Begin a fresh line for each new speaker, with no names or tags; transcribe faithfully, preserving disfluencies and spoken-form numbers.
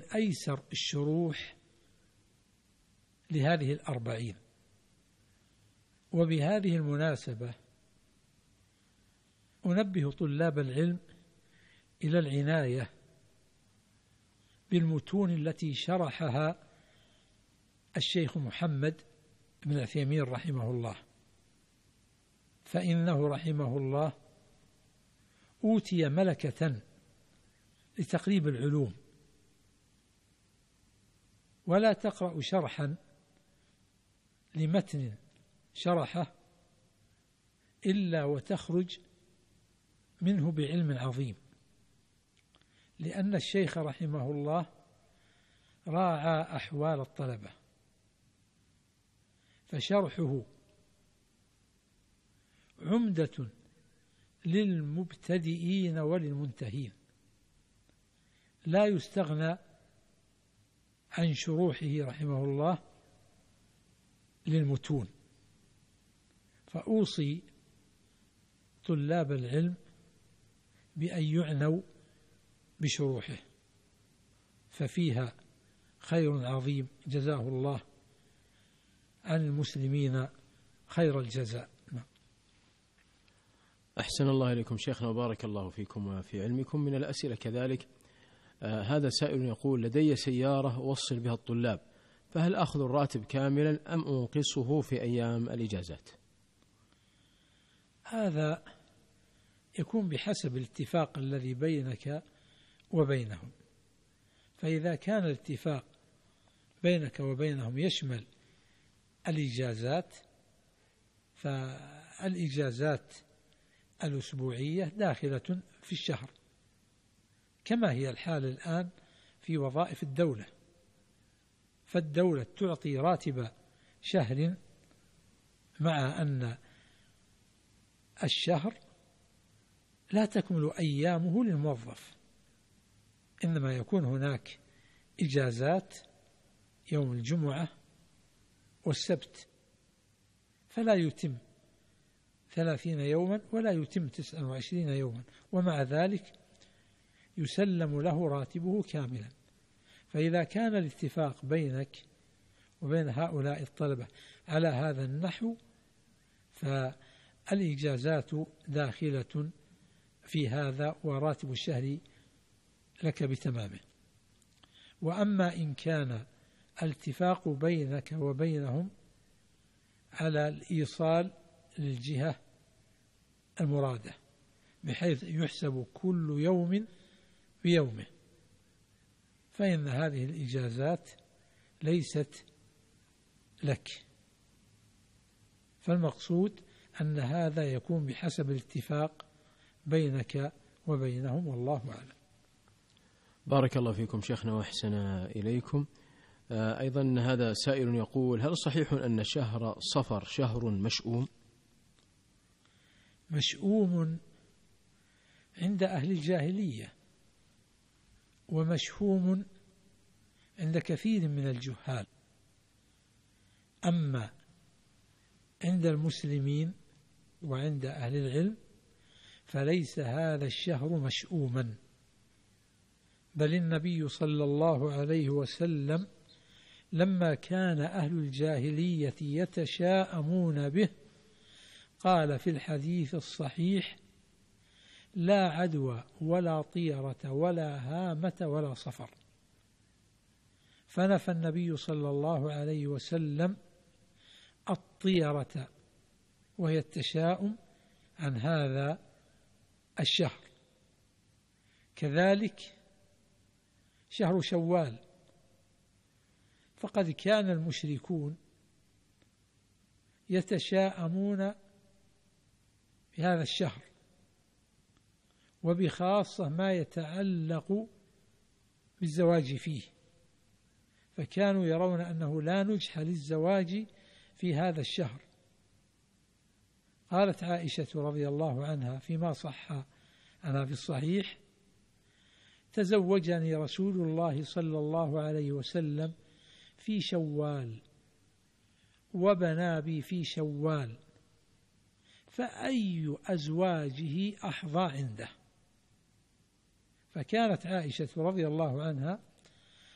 أيسر الشروح لهذه الأربعين. وبهذه المناسبة أنبه طلاب العلم إلى العناية بالمتون التي شرحها الشيخ محمد بن عثيمين رحمه الله، فإنه رحمه الله أوتي ملكة لتقريب العلوم، ولا تقرأ شرحا لمتن شرحه إلا وتخرج منه بعلم عظيم، لأن الشيخ رحمه الله راعى أحوال الطلبة، فشرحه عمدة للمبتدئين وللمنتهين، لا يستغنى عن شروحه رحمه الله للمتون. فأوصي طلاب العلم بأن يعنوا بشروحه، ففيها خير عظيم جزاه الله عن المسلمين خير الجزاء.
أحسن الله إليكم شيخنا وبارك الله فيكم وفي علمكم. من الأسئلة كذلك آه هذا سائل يقول: لدي سيارة أوصل بها الطلاب، فهل أخذ الراتب كاملا أم أنقصه في أيام الإجازات؟
هذا يكون بحسب الاتفاق الذي بينك وبينهم، فإذا كان الاتفاق بينك وبينهم يشمل الإجازات، فالإجازات الأسبوعية داخلة في الشهر، كما هي الحال الآن في وظائف الدولة، فالدولة تعطي راتب شهر، مع أن الشهر لا تكمل أيامه للموظف، إنما يكون هناك إجازات يوم الجمعة والسبت، فلا يتم ثلاثين يوما ولا يتم تسعة وعشرين يوما، ومع ذلك يسلم له راتبه كاملا. فإذا كان الاتفاق بينك وبين هؤلاء الطلبة على هذا النحو، فالإجازات داخلة في هذا وراتب الشهر لك بتمامه. وأما إن كان الاتفاق بينك وبينهم على الإيصال للجهة المرادة بحيث يحسب كل يوم بيومه، فإن هذه الإجازات ليست لك، فالمقصود أن هذا يكون بحسب الاتفاق بينك وبينهم، والله أعلم.
بارك الله فيكم شيخنا وأحسن إليكم. أيضا هذا سائل يقول: هل صحيح أن شهر صفر شهر مشؤوم؟
مشؤوم عند أهل الجاهلية، ومشهوم عند كثير من الجهال. أما عند المسلمين وعند أهل العلم فليس هذا الشهر مشؤوما، بل النبي صلى الله عليه وسلم لما كان أهل الجاهلية يتشاءمون به قال في الحديث الصحيح: لا عدوى ولا طيرة ولا هامة ولا صفر. فنفى النبي صلى الله عليه وسلم الطيرة وهي التشاؤم عن هذا الشهر. كذلك شهر شوال، فقد كان المشركون يتشاءمون بهذا الشهر، وبخاصة ما يتعلق بالزواج فيه، فكانوا يرون أنه لا نجح للزواج في هذا الشهر. قالت عائشة رضي الله عنها فيما صح عنها في الصحيح: تزوجني رسول الله صلى الله عليه وسلم في شوال وبنى بي في شوال، فأي أزواجه أحظى عنده. فكانت عائشة رضي الله عنها